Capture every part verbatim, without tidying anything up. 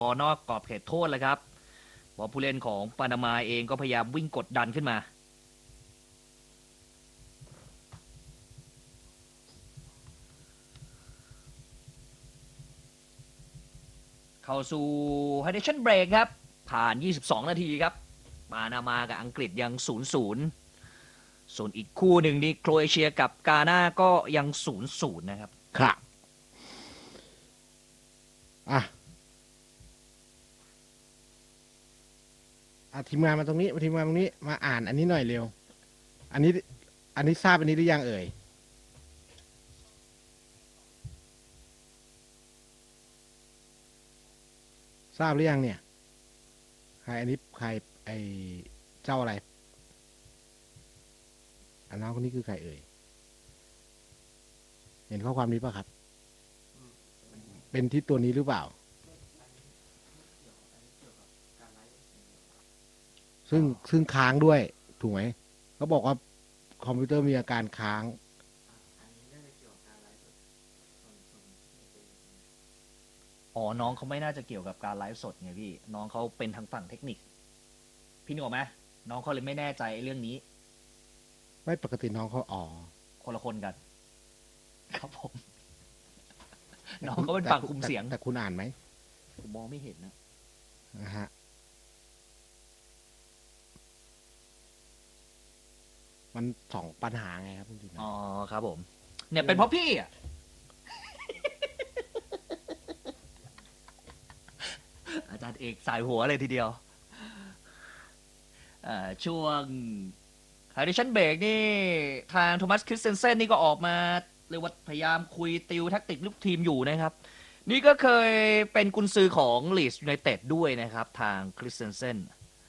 นอกกรอบเขตโทษเลยครับเพราะผู้เล่นของปานามาเองก็พยายามวิ่งกดดันขึ้นมาเข้าสู่ไฮเดชั่นเบรกครับผ่านยี่สิบสองนาทีครับปานามากับอังกฤษยัง ศูนย์ศูนย์ ส่วนอีกคู่หนึ่งนี่โครเอเชียกับกาน่าก็ยัง ศูนย์ศูนย์ นะครับครับอ่ะอ่ะทีมงานมาตรงนี้มาทีมงานตรงนี้มาอ่านอันนี้หน่อยเร็วอันนี้อันนี้ทราบอันนี้หรือยังเอ่ยทราบหรือยังเนี่ยใครอันนี้ใครไอเจ้าอะไรอันน้องคนนี้คือใครเอ่ยเห็นข้อความนี้ป่ะครับเป็นที่ตัวนี้หรือเปล่าซึ่งซึ่งค้างด้วยถูกไหมเขาบอกว่าคอมพิวเตอร์มีอาการค้างอ๋อน้องเขาไม่น่าจะเกี่ยวกับการไลฟ์สดไงพี่น้องเขาเป็นทางฝั่งเทคนิคพี่นึกออกไหมน้องเขาเลยไม่แน่ใจเรื่องนี้ไม่ปกติน้องเขาอ๋อคนละคนกันครับผมน้องเขาเป็นฝั่งคุมเสียงแต่คุณอ่านไหมผมมองไม่เห็นนะนะฮะมันสองปัญหาไงครับคุณจินอ๋อครับผมเนี่ยเป็นเพราะพี่อ่ะอาจารย์เอกสายหัวเลยทีเดียวช่วงไฮดิชันเบรกนี่ทางโทมัสคริสเซนเซนนี่ก็ออกมาเรียกว่าพยายามคุยติวแทคติกลูกทีมอยู่นะครับนี่ก็เคยเป็นกุนซือของลีดส์ยูไนเต็ดด้วยนะครับทางคริสเซนเซน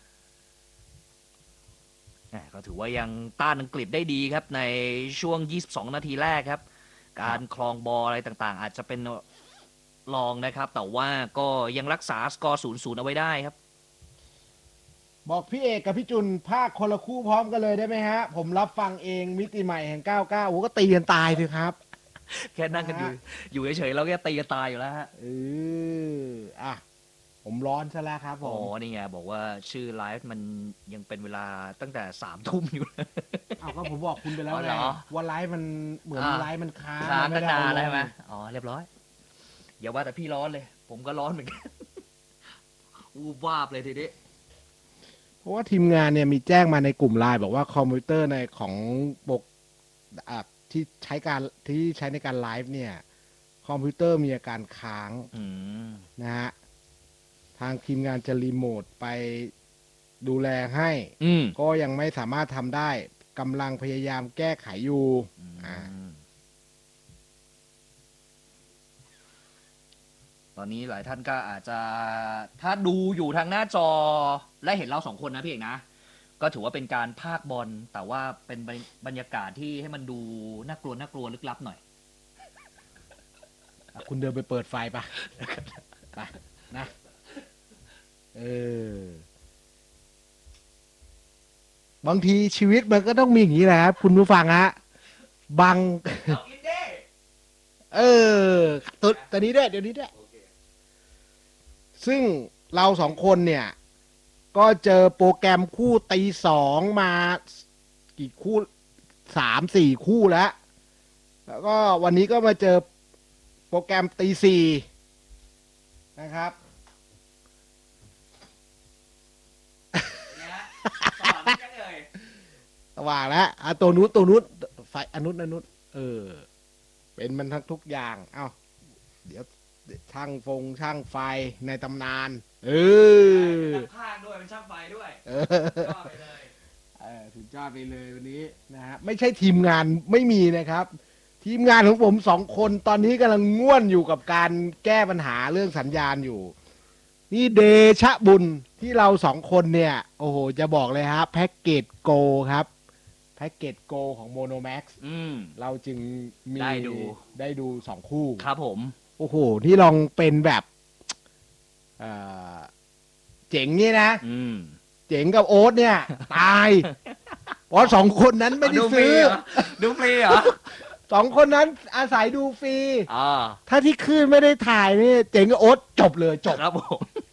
ก็ถือว่ายังต้านอังกฤษได้ดีครับในช่วงยี่สิบสองนาทีแรกครับการคลองบอลอะไรต่างๆอาจจะเป็นรองนะครับแต่ว่าก็ยังรักษาสกอร์ ศูนย์ศูนย์ เอาไว้ได้ครับบอกพี่เอกกับพี่จุนภาคคนละคู่พร้อมกันเลยได้ไหมฮะผมรับฟังเองมิติใหม่แห่งเก้าเก้าโอ้ก็ตีกันตายสิครับแค่นั่งกันอยู่อยู่เฉยๆเราก็ตีกันตายอยู่แล้วฮะเอออ่ะผมร้อนซะแล้วครับผมอ๋อนี่ไงบอกว่าชื่อไลฟ์มันยังเป็นเวลาตั้งแต่สามทุ่มอยู่อ้าวก็ผมบอกคุณไปแล้วไงว่าไลฟ์มันเหมือนไลฟ์มันค้างค้างกันนานแล้วใช่ไหมอ๋อเรียบร้อยอย่าว่าแต่พี่ร้อนเลยผมก็ร้อนเหมือนกันวูบวาบเลยทีนี้เพราะว่าทีมงานเนี่ยมีแจ้งมาในกลุ่มไลน์บอกว่าคอมพิวเตอร์ในของปกที่ใช้การที่ใช้ในการไลฟ์เนี่ยคอมพิวเตอร์มีอาการค้างนะฮะทางทีมงานจะรีโมทไปดูแลให้ก็ยังไม่สามารถทำได้กำลังพยายามแก้ไขอยู่อ่าตอนนี้หลายท่านก็อาจจะถ้าดูอยู่ทางหน้าจอและเห็นเราสองคนนะพี่เอกนะก็ถือว่าเป็นการพากบอลแต่ว่าเป็นบรรยากาศที่ให้มันดูน่ากลัวน่ากลัวลึกลับหน่อยคุณเดินไปเปิดไฟปะไปนะเออบางทีชีวิตมันก็ต้องมีอย่างนี้แหละครับคุณผู้ฟังฮะบางเออตัวตัวนี้ด้วยเดี๋ยวนี้ด้วยซึ่งเราสองคนเนี่ยก็เจอโปรแกรมคู่ตีสองมากี่คู่สามสี่คู่แล้วแล้วก็วันนี้ก็มาเจอโปรแกรมตีสี่นะครับสว่างแล้วอ่ะตัวนู้นตัวนู้นไฟอนุนอนุนเออเป็นมันทั้งทุกอย่างเอ้าเดี๋ยวช่างฟงช่างไฟในตำนานเออเป็นช่างภาคด้วยเป็นช่างไฟด้วยชอบไปเลยเออสุดยอดไปเลยวันนี้นะฮะไม่ใช่ทีมงานไม่มีนะครับทีมงานของผมสองคนตอนนี้กำลังง่วนอยู่กับการแก้ปัญหาเรื่องสัญญาณอยู่นี่เดชะบุญที่เราสองคนเนี่ยโอ้โหจะบอกเลยฮะแพ็กเกจโกครับแพ็กเกจโกของโมโนแม็กซ์เราจึงมีได้ดูได้ดูสองคู่ครับผมโอ้โหที่ลองเป็นแบบเอ่อเจ๋งนี่นะเจ๋งกับโอ๊ตเนี่ยตายเพราะสองคนนั้นไม่ได้ซื้อดูฟรีเหรอสองคนนั้นอาศัยดูฟรีถ้าที่คืนไม่ได้ถ่ายนี่เจ๋งกับโอ๊ตจบเลยจบครับผม